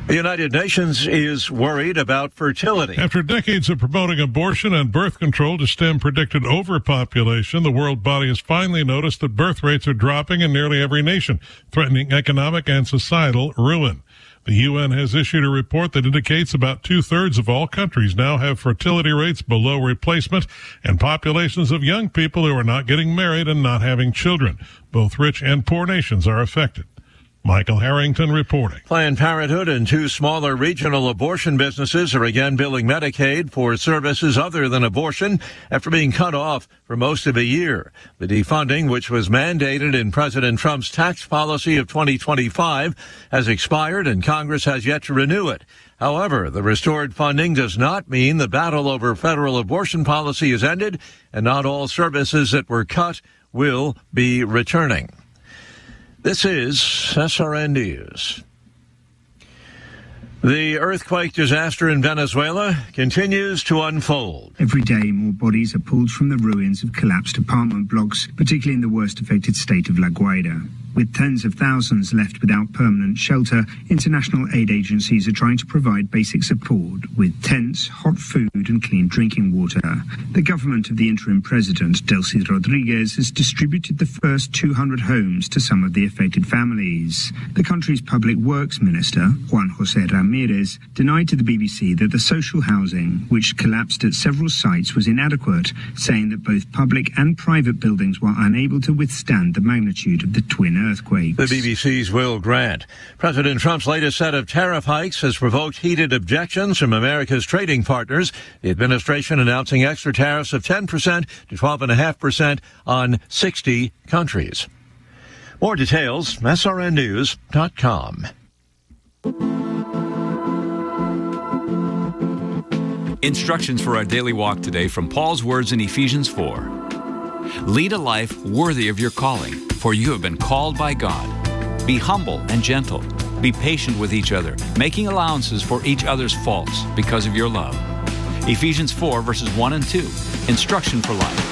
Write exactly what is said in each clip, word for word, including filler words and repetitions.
The United Nations is worried about fertility. After decades of promoting abortion and birth control to stem predicted overpopulation, the world body has finally noticed that birth rates are dropping in nearly every nation, threatening economic and societal ruin. The U N has issued a report that indicates about two-thirds of all countries now have fertility rates below replacement and populations of young people who are not getting married and not having children. Both rich and poor nations are affected. Michael Harrington reporting. Planned Parenthood and two smaller regional abortion businesses are again billing Medicaid for services other than abortion after being cut off for most of a year. The defunding, which was mandated in President Trump's tax policy of twenty twenty-five, has expired and Congress has yet to renew it. However, the restored funding does not mean the battle over federal abortion policy is ended, and not all services that were cut will be returning. This is S R N News. The earthquake disaster in Venezuela continues to unfold. Every day, more bodies are pulled from the ruins of collapsed apartment blocks, particularly in the worst affected state of La Guaira. With tens of thousands left without permanent shelter, international aid agencies are trying to provide basic support with tents, hot food and clean drinking water. The government of the interim president, Delcy Rodriguez, has distributed the first two hundred homes to some of the affected families. The country's public works minister, Juan José Ramírez, denied to the B B C that the social housing, which collapsed at several sites, was inadequate, saying that both public and private buildings were unable to withstand the magnitude of the twin earthquakes. The B B C's Will Grant. President Trump's latest set of tariff hikes has provoked heated objections from America's trading partners. The administration announcing extra tariffs of ten percent to twelve point five percent on sixty countries. More details, S R N news dot com. Instructions for our daily walk today from Paul's words in Ephesians four. Lead a life worthy of your calling, for you have been called by God. Be humble and gentle. Be patient with each other, making allowances for each other's faults because of your love. Ephesians four, verses one and two. Instruction for life.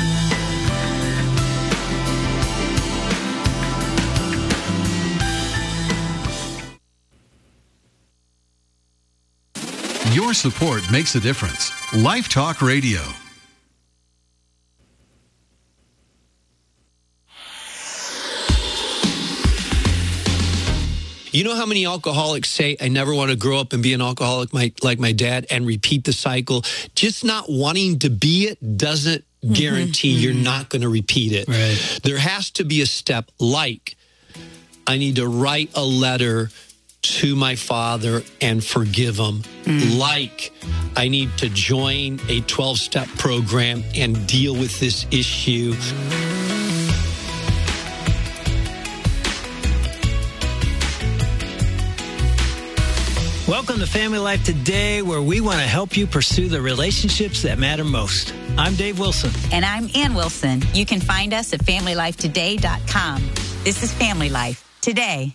Your support makes a difference. Life Talk Radio. You know how many alcoholics say, I never want to grow up and be an alcoholic my, like my dad and repeat the cycle? Just not wanting to be it doesn't guarantee mm-hmm. you're not going to repeat it. Right. There has to be a step like, I need to write a letter to my father and forgive him. Mm. Like, I need to join a twelve-step program and deal with this issue. Welcome to Family Life Today, where we want to help you pursue the relationships that matter most. I'm Dave Wilson. And I'm Ann Wilson. You can find us at family life today dot com. This is Family Life Today.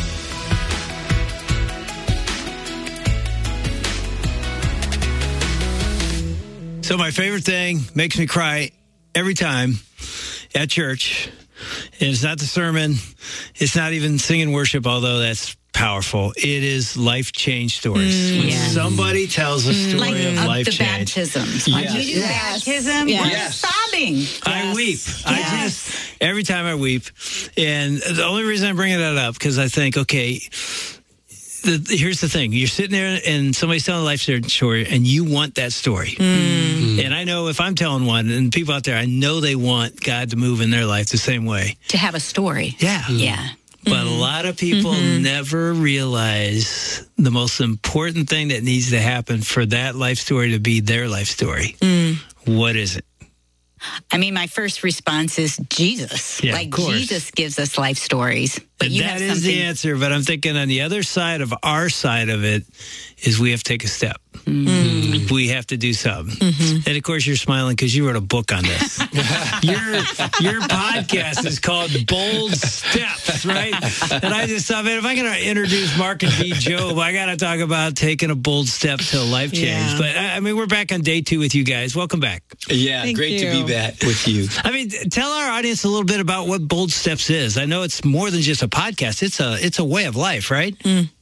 So my favorite thing makes me cry every time at church. And it's not the sermon. It's not even singing worship, although that's powerful. It is life change stories. Mm, when yeah. somebody tells a story like of of life the change. Baptisms. Like Yes. you do Yes. baptism, Yes. we're Yes. sobbing. I Yes. weep. Yes. I just, every time I weep. And the only reason I'm bringing that up, because I think, okay, The, here's the thing. You're sitting there and somebody's telling a life story and you want that story. Mm. And I know if I'm telling one and people out there, I know they want God to move in their life the same way. To have a story. Yeah. Yeah. But mm-hmm. a lot of people mm-hmm. never realize the most important thing that needs to happen for that life story to be their life story. Mm. What is it? I mean, my first response is Jesus. Yeah, like, of course. Jesus gives us life stories. But you that have is the answer, but I'm thinking on the other side of our side of it is we have to take a step. Mm. We have to do something. Mm-hmm. And, of course, you're smiling because you wrote a book on this. your your podcast is called Bold Steps, right? And I just thought, man, if I'm going to introduce Mark and D. Job, I got to talk about taking a bold step to a life change. Yeah. But, I mean, we're back on day two with you guys. Welcome back. Yeah, Thank great you. to be back with you. I mean, tell our audience a little bit about what Bold Steps is. I know it's more than just a podcast. It's a it's a way of life, right? Mm.